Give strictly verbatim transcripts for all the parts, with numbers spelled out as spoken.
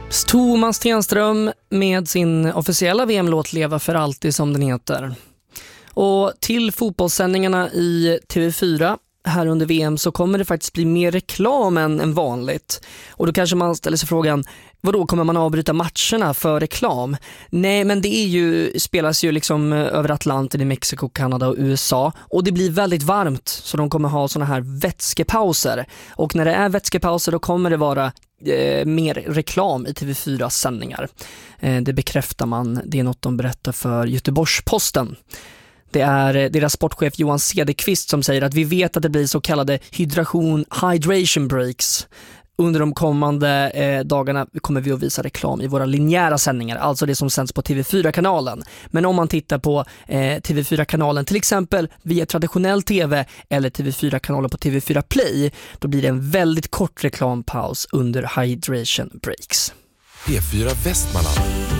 Thomas Stenström med sin officiella V M-låt Leva för alltid, som den heter. Och till fotbollssändningarna i T V fyra här under V M så kommer det faktiskt bli mer reklam än, än vanligt. Och då kanske man ställer sig frågan, vadå, kommer man avbryta matcherna för reklam? Nej, men det är ju, spelas ju liksom över Atlanten i Mexiko, Kanada och U S A. Och det blir väldigt varmt, så de kommer ha såna här vätskepauser. Och när det är vätskepauser då kommer det vara eh, mer reklam i T V fyras sändningar. Eh, det bekräftar man, det är något de berättar för Göteborgs-Posten. Det är deras sportchef Johan Cederqvist som säger att vi vet att det blir så kallade hydration, hydration breaks. Under de kommande eh, dagarna kommer vi att visa reklam i våra linjära sändningar, alltså det som sänds på T V fyra-kanalen. Men om man tittar på eh, T V fyra-kanalen till exempel via traditionell tv eller T V fyra-kanalen på T V fyra Play, då blir det en väldigt kort reklampaus under hydration breaks. P fyra Västmanland,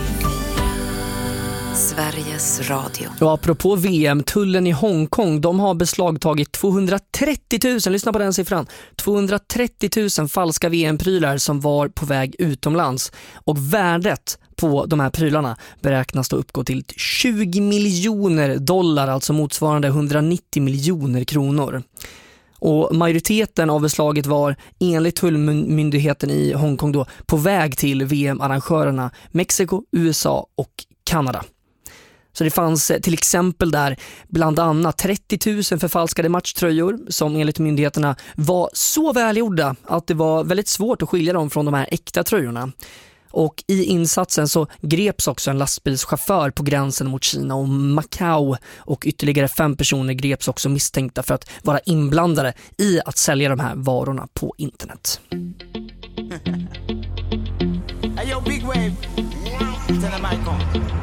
Sveriges Radio. Och apropå V M, tullen i Hongkong, de har beslagtagit tvåhundratrettio tusen, lyssna på den siffran, tvåhundratrettio tusen falska V M-prylar som var på väg utomlands. Och värdet på de här prylarna beräknas då uppgå till tjugo miljoner dollar, alltså motsvarande hundranittio miljoner kronor. Och majoriteten av beslaget var enligt tullmyndigheten i Hongkong då på väg till V M-arrangörerna Mexiko, U S A och Kanada. Så det fanns till exempel där bland annat trettio tusen förfalskade matchtröjor som enligt myndigheterna var så välgjorda att det var väldigt svårt att skilja dem från de här äkta tröjorna. Och i insatsen så greps också en lastbilschaufför på gränsen mot Kina och Macau, och ytterligare fem personer greps också misstänkta för att vara inblandade i att sälja de här varorna på internet. Hey, yo, big wave. Tell them I come.